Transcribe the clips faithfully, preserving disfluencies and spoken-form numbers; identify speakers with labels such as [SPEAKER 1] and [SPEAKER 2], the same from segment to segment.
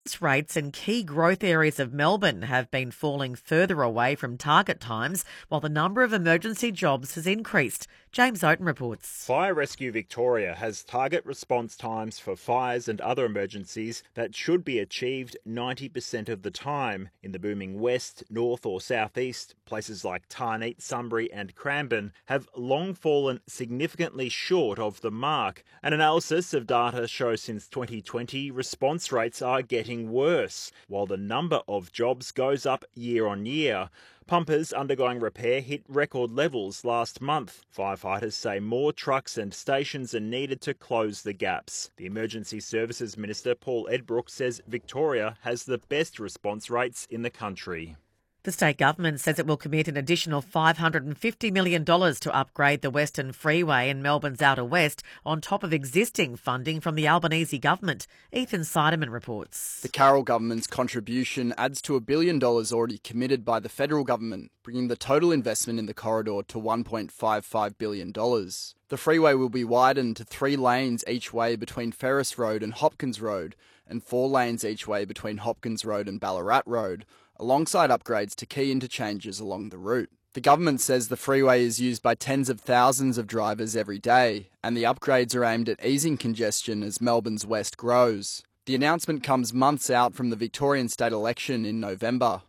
[SPEAKER 1] Rates in key growth areas of Melbourne have been falling further away from target times, while the number of emergency jobs has increased. James Oaten reports.
[SPEAKER 2] Fire Rescue Victoria has target response times for fires and other emergencies that should be achieved ninety percent of the time. In the booming west, north or southeast, places like Tarneit, Sunbury and Cranbourne have long fallen significantly short of the mark. An analysis of data shows since twenty twenty, response rates are getting worse, while the number of jobs goes up year on year. Pumpers undergoing repair hit record levels last month. Firefighters say more trucks and stations are needed to close the gaps. The Emergency Services Minister, Paul Edbrook, says Victoria has the best response rates in the country.
[SPEAKER 1] The state government says it will commit an additional five hundred fifty million dollars to upgrade the Western Freeway in Melbourne's Outer West, on top of existing funding from the Albanese government. Ethan Seidemann reports.
[SPEAKER 3] The Carroll government's contribution adds to a billion dollars already committed by the federal government, bringing the total investment in the corridor to one point five five billion dollars. The freeway will be widened to three lanes each way between Ferris Road and Hopkins Road, and four lanes each way between Hopkins Road and Ballarat Road, alongside upgrades to key interchanges along the route. The government says the freeway is used by tens of thousands of drivers every day, and the upgrades are aimed at easing congestion as Melbourne's west grows. The announcement comes months out from the Victorian state election in November.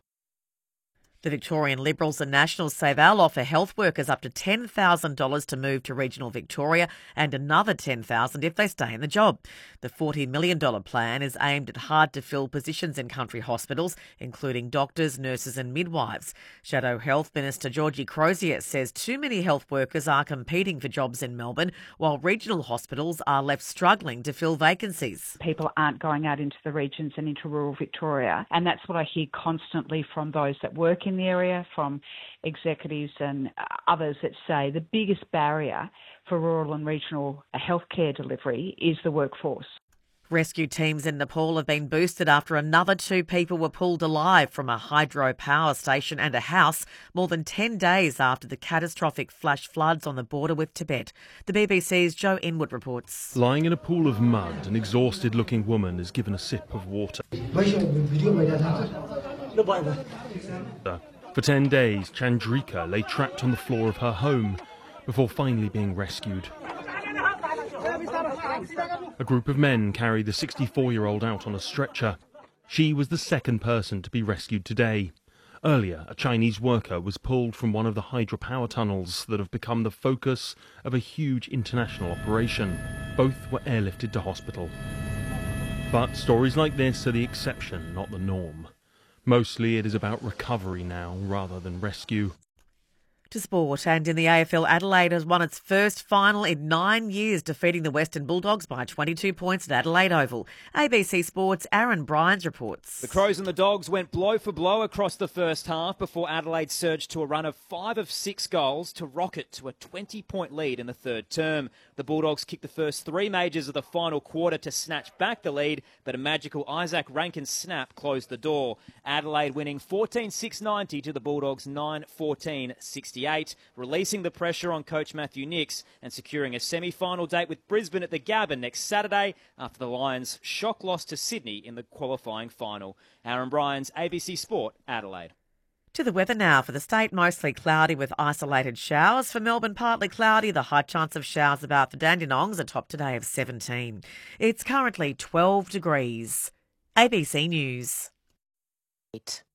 [SPEAKER 1] The Victorian Liberals and Nationals say they'll offer health workers up to ten thousand dollars to move to regional Victoria and another ten thousand dollars if they stay in the job. The forty million dollars plan is aimed at hard-to-fill positions in country hospitals, including doctors, nurses and midwives. Shadow Health Minister Georgie Crozier says too many health workers are competing for jobs in Melbourne, while regional hospitals are left struggling to fill vacancies.
[SPEAKER 4] People aren't going out into the regions and into rural Victoria, and that's what I hear constantly from those that work in in the area, from executives and others that say the biggest barrier for rural and regional healthcare delivery is the workforce.
[SPEAKER 1] Rescue teams in Nepal have been boosted after another two people were pulled alive from a hydro power station and a house more than ten days after the catastrophic flash floods on the border with Tibet. The B B C's Joe Inwood reports.
[SPEAKER 5] Lying in a pool of mud, an exhausted-looking woman is given a sip of water. For ten days, Chandrika lay trapped on the floor of her home before finally being rescued. A group of men carried the sixty-four-year-old out on a stretcher. She was the second person to be rescued today. Earlier, a Chinese worker was pulled from one of the hydropower tunnels that have become the focus of a huge international operation. Both were airlifted to hospital. But stories like this are the exception, not the norm. Mostly it is about recovery now rather than rescue.
[SPEAKER 1] To sport, and in the A F L, Adelaide has won its first final in nine years, defeating the Western Bulldogs by twenty-two points at Adelaide Oval. A B C Sports' Aaron Bryans reports.
[SPEAKER 6] The Crows and the Dogs went blow for blow across the first half before Adelaide surged to a run of five of six goals to rocket to a twenty-point lead in the third term. The Bulldogs kicked the first three majors of the final quarter to snatch back the lead, but a magical Isaac Rankin snap closed the door. Adelaide winning fourteen six ninety to the Bulldogs nine fourteen sixty-eight, releasing the pressure on coach Matthew Nicks and securing a semi-final date with Brisbane at the Gabba next Saturday after the Lions' shock loss to Sydney in the qualifying final. Aaron Bryans, A B C Sport, Adelaide.
[SPEAKER 1] To the weather now. For the state, mostly cloudy with isolated showers. For Melbourne, partly cloudy. The high chance of showers about the Dandenongs, a top today of seventeen. It's currently twelve degrees. A B C News.
[SPEAKER 7] Eight.